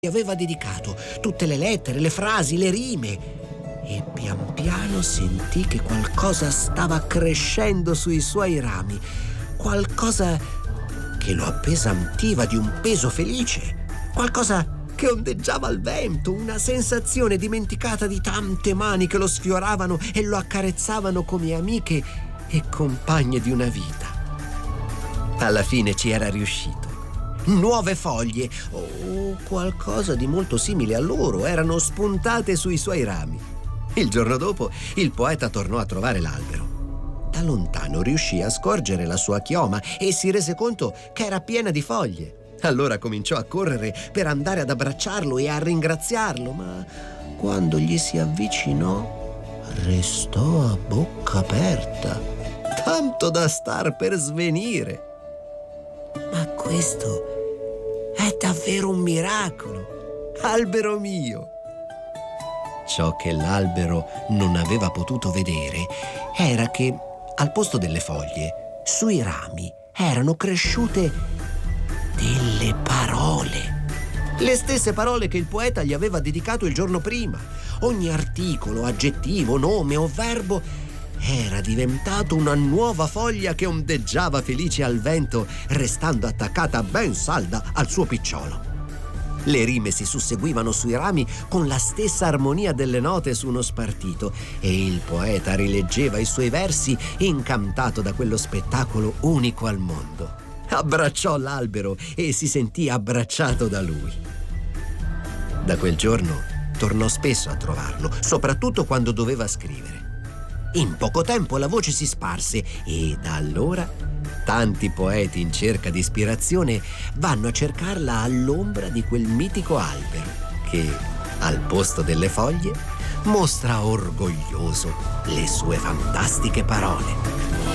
gli aveva dedicato, tutte le lettere, le frasi, le rime, e pian piano sentì che qualcosa stava crescendo sui suoi rami, qualcosa che lo appesantiva di un peso felice, qualcosa che ondeggiava al vento, una sensazione dimenticata di tante mani che lo sfioravano e lo accarezzavano come amiche e compagne di una vita. Alla fine ci era riuscito. Nuove foglie, o qualcosa di molto simile a loro, erano spuntate sui suoi rami. Il giorno dopo il poeta tornò a trovare l'albero. Da lontano riuscì a scorgere la sua chioma e si rese conto che era piena di foglie. Allora cominciò a correre per andare ad abbracciarlo e a ringraziarlo, ma quando gli si avvicinò restò a bocca aperta, tanto da star per svenire. Ma questo è davvero un miracolo, albero mio! Ciò che l'albero non aveva potuto vedere era che, al posto delle foglie, sui rami erano cresciute delle parole. Le stesse parole che il poeta gli aveva dedicato il giorno prima. Ogni articolo, aggettivo, nome o verbo era diventato una nuova foglia che ondeggiava felice al vento, restando attaccata ben salda al suo picciolo. Le rime si susseguivano sui rami con la stessa armonia delle note su uno spartito e il poeta rileggeva i suoi versi incantato da quello spettacolo unico al mondo. Abbracciò l'albero e si sentì abbracciato da lui. Da quel giorno tornò spesso a trovarlo, soprattutto quando doveva scrivere. In poco tempo la voce si sparse e da allora tanti poeti in cerca di ispirazione vanno a cercarla all'ombra di quel mitico albero che, al posto delle foglie, mostra orgoglioso le sue fantastiche parole.